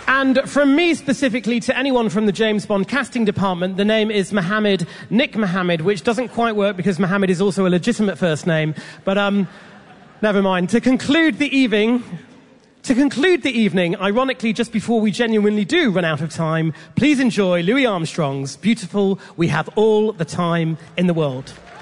And from me specifically to anyone from the James Bond casting department, the name is Mohammed Nick Mohammed, which doesn't quite work because Mohammed is also a legitimate first name. But never mind. To conclude the evening, ironically, just before we genuinely do run out of time, please enjoy Louis Armstrong's beautiful "We Have All the Time in the World."